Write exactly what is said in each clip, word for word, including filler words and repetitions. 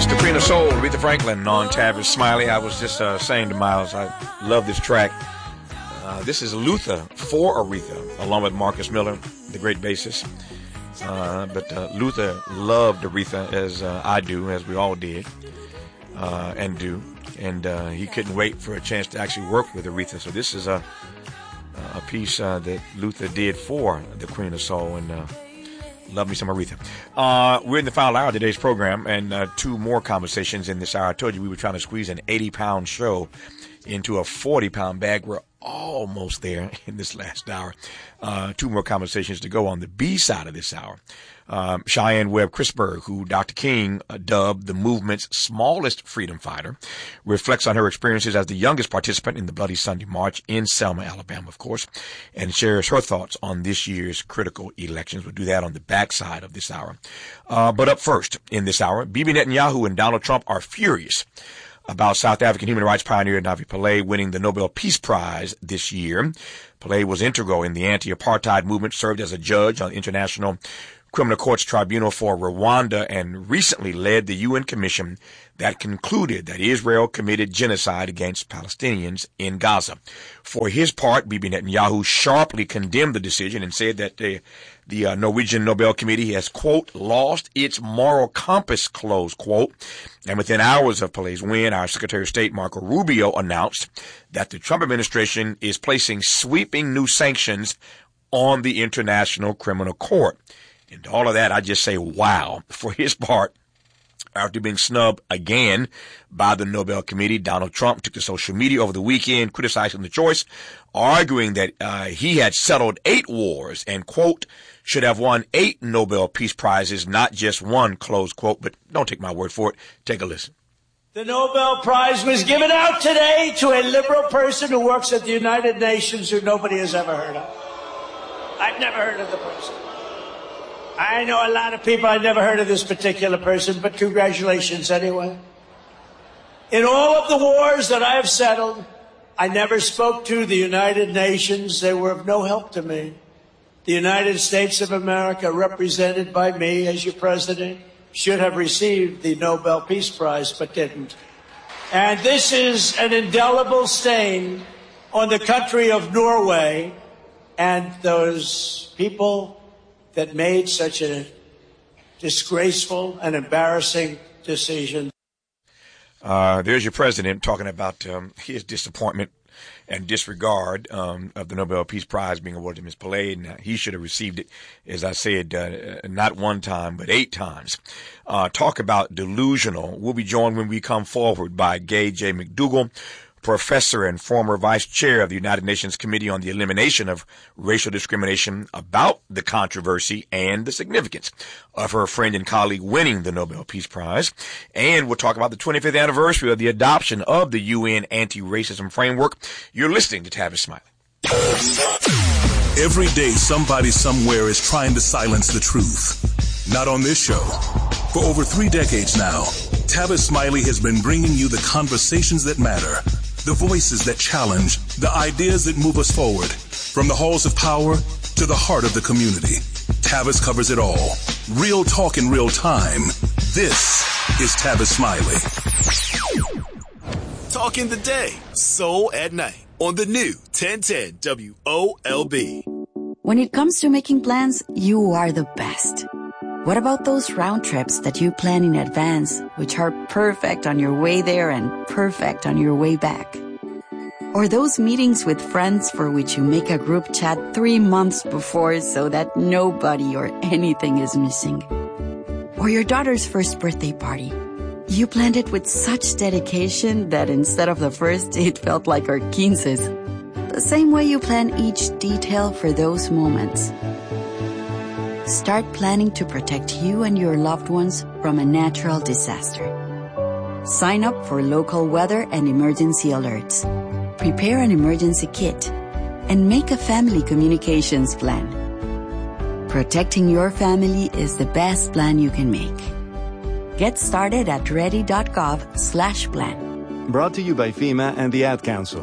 Yes, the Queen of Soul, Aretha Franklin on Tavis Smiley. I was just uh, saying to Miles, I love this track. Uh, this is Luther for Aretha, along with Marcus Miller, the great bassist. Uh, but uh, Luther loved Aretha, as uh, I do, as we all did uh, and do. And uh, he couldn't wait for a chance to actually work with Aretha. So this is a, a piece uh, that Luther did for the Queen of Soul. And uh, love me some Aretha. Uh, we're in the final hour of today's program, and uh, two more conversations in this hour. I told you we were trying to squeeze an eighty-pound show into a forty-pound bag. We're almost there in this last hour. Uh, two more conversations to go on the B side of this hour. Um, Cheyenne Webb Chrisberg, who Doctor King uh, dubbed the movement's smallest freedom fighter, reflects on her experiences as the youngest participant in the Bloody Sunday March in Selma, Alabama, of course, and shares her thoughts on this year's critical elections. We'll do that on the backside of this hour. Uh, but up first in this hour, Bibi Netanyahu and Donald Trump are furious about South African human rights pioneer Navi Pillay winning the Nobel Peace Prize this year. Pillay was integral in the anti-apartheid movement, served as a judge on the International Criminal Courts Tribunal for Rwanda, and recently led the U N commission that concluded that Israel committed genocide against Palestinians in Gaza. For his part, Bibi Netanyahu sharply condemned the decision and said that the, the uh, Norwegian Nobel Committee has, quote, lost its moral compass, close quote. And within hours of Pillay's win, our Secretary of State, Marco Rubio, announced that the Trump administration is placing sweeping new sanctions on the International Criminal Court. And all of that, I just say, wow. For his part, after being snubbed again by the Nobel Committee, Donald Trump took to social media over the weekend criticizing the choice, arguing that uh, he had settled eight wars and, quote, should have won eight Nobel Peace Prizes, not just one, close quote. But don't take my word for it. Take a listen. The Nobel Prize was given out today to a liberal person who works at the United Nations who nobody has ever heard of. I've never heard of the person. I know a lot of people. I've never heard of this particular person, but congratulations anyway. In all of the wars that I have settled, I never spoke to the United Nations. They were of no help to me. The United States of America, represented by me as your president, should have received the Nobel Peace Prize, but didn't. And this is an indelible stain on the country of Norway and those people that made such a disgraceful and embarrassing decision. Uh, there's your president talking about um, his disappointment and disregard um, of the Nobel Peace Prize being awarded to Miz Pillay. And he should have received it, as I said, uh, not one time, but eight times. Uh, talk about delusional. We'll be joined when we come forward by Gay J. McDougall, professor and former vice chair of the United Nations Committee on the Elimination of Racial Discrimination, about the controversy and the significance of her friend and colleague winning the Nobel Peace Prize. And we'll talk about the twenty-fifth anniversary of the adoption of the U N Anti-Racism Framework. You're listening to Tavis Smiley. Every day somebody somewhere is trying to silence the truth. Not on this show. For over three decades now, Tavis Smiley has been bringing you the conversations that matter, the voices that challenge, the ideas that move us forward, from the halls of power to the heart of the community. Tavis covers it all. Real talk in real time. This is Tavis Smiley. Talking the day, soul at night, on the new ten ten W O L B. When it comes to making plans, you are the best. What about those round trips that you plan in advance, which are perfect on your way there and perfect on your way back? Or those meetings with friends for which you make a group chat three months before so that nobody or anything is missing? Or your daughter's first birthday party. You planned it with such dedication that instead of the first, it felt like our quinces. The same way you plan each detail for those moments. Start planning to protect you and your loved ones from a natural disaster. Sign up for local weather and emergency alerts. Prepare an emergency kit. And make a family communications plan. Protecting your family is the best plan you can make. Get started at ready.gov slash plan. Brought to you by FEMA and the Ad Council.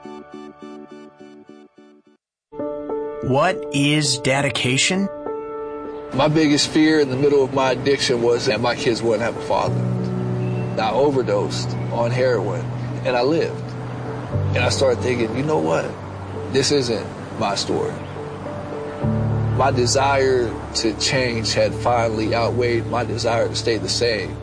What is dedication? My biggest fear in the middle of my addiction was that my kids wouldn't have a father. I overdosed on heroin, and I lived. And I started thinking, you know what? This isn't my story. My desire to change had finally outweighed my desire to stay the same.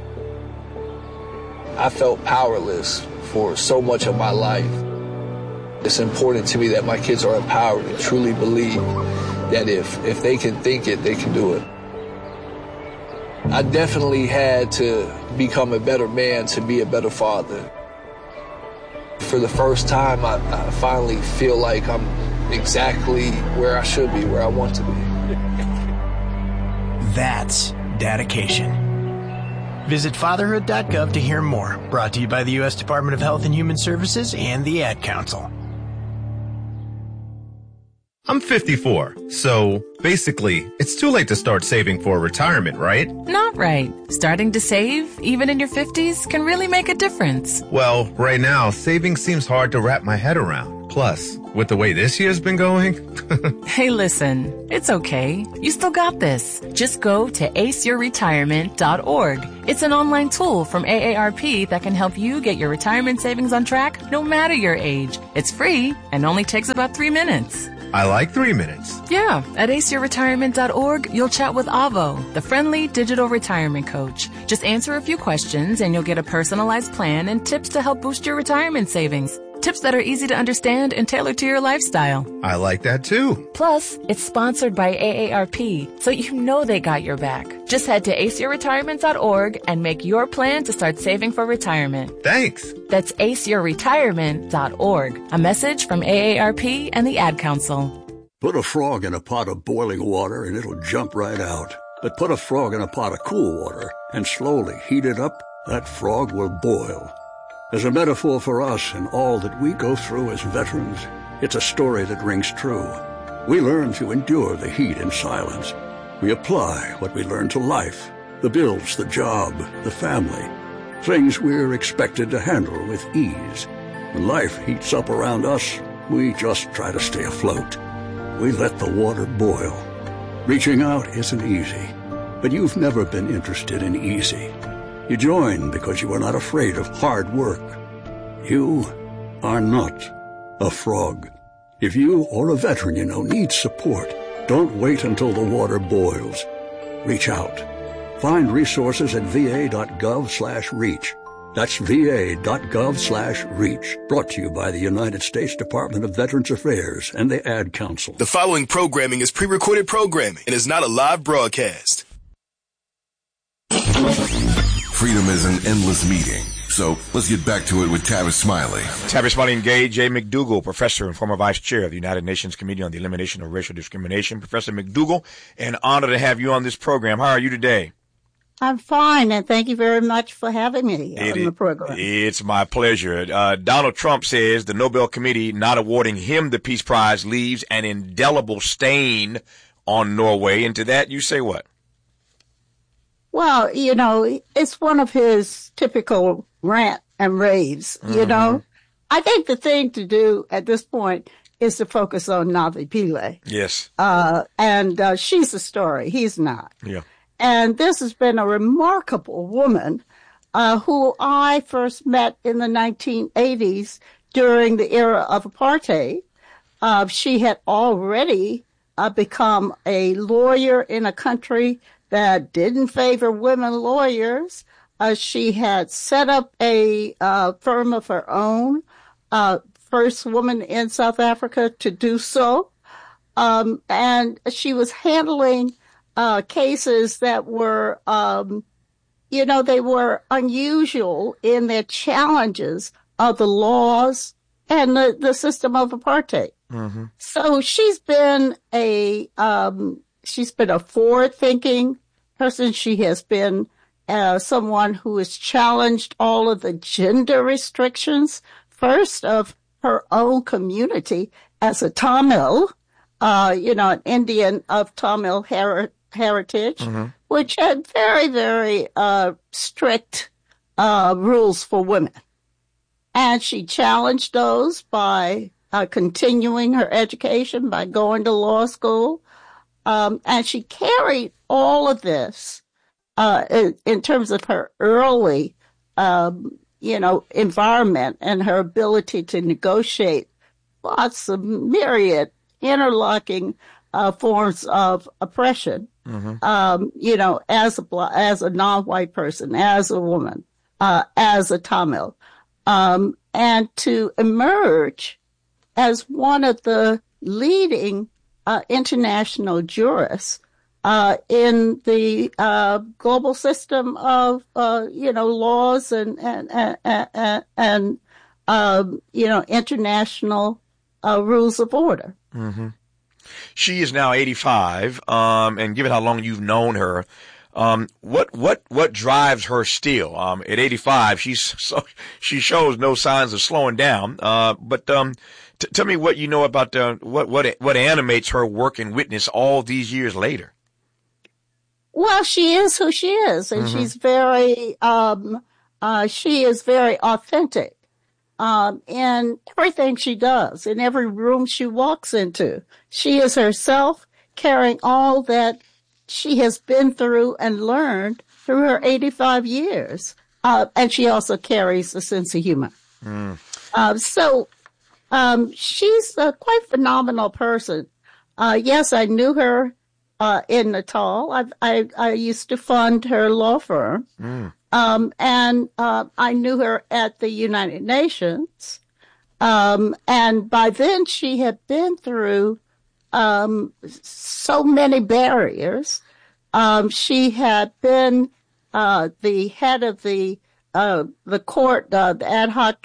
I felt powerless for so much of my life. It's important to me that my kids are empowered and truly believe that if, if they can think it, they can do it. I definitely had to become a better man to be a better father. For the first time, I, I finally feel like I'm exactly where I should be, where I want to be. That's dedication. Visit fatherhood dot gov to hear more. Brought to you by the U S Department of Health and Human Services and the Ad Council. I'm fifty-four, so basically, it's too late to start saving for retirement, right? Not right. Starting to save, even in your fifties, can really make a difference. Well, right now, saving seems hard to wrap my head around. Plus, with the way this year's been going... Hey, listen, it's okay. You still got this. Just go to ace your retirement dot org. It's an online tool from A A R P that can help you get your retirement savings on track no matter your age. It's free and only takes about three minutes. I like three minutes. Yeah, at ace your retirement dot org, you'll chat with Avo, the friendly digital retirement coach. Just answer a few questions and you'll get a personalized plan and tips to help boost your retirement savings. Tips that are easy to understand and tailored to your lifestyle. I like that too. Plus, it's sponsored by A A R P, so you know they got your back. Just head to ace your retirement dot org and make your plan to start saving for retirement. Thanks. That's ace your retirement dot org. A message from A A R P and the Ad Council. Put a frog in a pot of boiling water and it'll jump right out. But put a frog in a pot of cool water and slowly heat it up, that frog will boil. As a metaphor for us and all that we go through as veterans, it's a story that rings true. We learn to endure the heat in silence. We apply what we learn to life, the bills, the job, the family, things we're expected to handle with ease. When life heats up around us, we just try to stay afloat. We let the water boil. Reaching out isn't easy, but you've never been interested in easy. You join because you are not afraid of hard work. You are not a frog. If you or a veteran you know needs support, don't wait until the water boils. Reach out. Find resources at va.gov slash reach. That's va.gov slash reach. Brought to you by the United States Department of Veterans Affairs and the Ad Council. The following programming is pre-recorded programming and is not a live broadcast. Freedom is an endless meeting. So let's get back to it with Tavis Smiley. Tavis Smiley and Gay J. McDougall, professor and former vice chair of the United Nations Committee on the Elimination of Racial Discrimination. Professor McDougall, an honor to have you on this program. How are you today? I'm fine, and thank you very much for having me it, on the program. It's my pleasure. Uh, Donald Trump says the Nobel Committee not awarding him the Peace Prize leaves an indelible stain on Norway. And to that, you say what? Well, you know, it's one of his typical rant and raves, you mm-hmm. know. I think the thing to do at this point is to focus on Navi Pillay. Yes. Uh, and uh, she's the story. He's not. Yeah. And this has been a remarkable woman uh, who I first met in the nineteen eighties during the era of apartheid. Uh, she had already uh, become a lawyer in a country that didn't favor women lawyers. Uh, she had set up a uh, firm of her own, uh, first woman in South Africa to do so. Um, and she was handling uh, cases that were, um, you know, they were unusual in their challenges of the laws and the, the system of apartheid. Mm-hmm. So she's been a, um, she's been a forward-thinking person. She has been uh, someone who has challenged all of the gender restrictions, first of her own community as a Tamil, uh, you know, an Indian of Tamil her- heritage, mm-hmm. which had very, very uh, strict uh, rules for women. And she challenged those by uh, continuing her education, by going to law school. Um, and she carried all of this uh, in, in terms of her early um, you know, environment and her ability to negotiate lots of myriad interlocking uh, forms of oppression, mm-hmm. um, you know, as a as a non-white person, as a woman, uh, as a Tamil, um, and to emerge as one of the leading uh, international jurists uh, in the uh, global system of, uh, you know, laws and and and, and, and um, you know, international uh, rules of order. Mm-hmm. She is now eighty-five, um, and given how long you've known her, um, what what what drives her still? Um, at eighty-five, she's so she shows no signs of slowing down. Uh, but um, t- tell me what you know about uh, what what what animates her work and witness all these years later. Well, she is who she is, and mm-hmm. she's very um, uh, she is very authentic. Um, in everything she does, in every room she walks into, she is herself, carrying all that she has been through and learned through her eighty-five years. Uh, and she also carries a sense of humor. Mm. Uh, so, um, she's a quite phenomenal person. Uh, yes, I knew her, uh, in Natal. I, I, I used to fund her law firm. Mm. Um, and, uh, I knew her at the United Nations. Um, and by then she had been through, um, so many barriers. Um, she had been, uh, the head of the, uh, the court, uh, the ad hoc